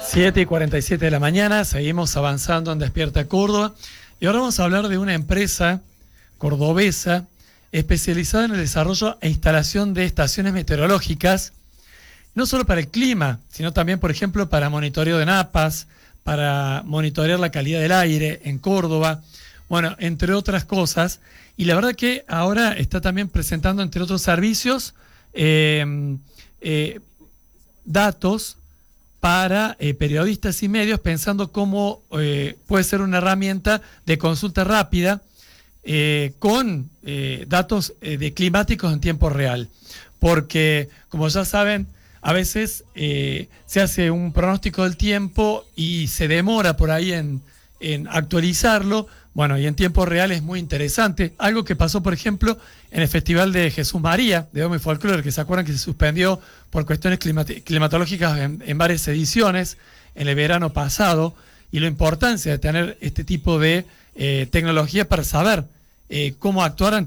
7:47 de la mañana, seguimos avanzando en Despierta Córdoba y ahora vamos a hablar de una empresa cordobesa especializada en el desarrollo e instalación de estaciones meteorológicas, no solo para el clima, sino también, por ejemplo, para monitoreo de napas, para monitorear la calidad del aire en Córdoba, bueno, entre otras cosas. Y la verdad que ahora está también presentando, entre otros servicios, datos para periodistas y medios, pensando cómo puede ser una herramienta de consulta rápida con datos de climáticos en tiempo real. Porque, como ya saben, a veces se hace un pronóstico del tiempo y se demora por ahí en actualizarlo. Bueno, y en tiempo real es muy interesante. Algo que pasó, por ejemplo, en el Festival de Jesús María, de Domo y Folclore, que se acuerdan que se suspendió por cuestiones climatológicas en varias ediciones en el verano pasado, y la importancia de tener este tipo de tecnología para saber cómo actuar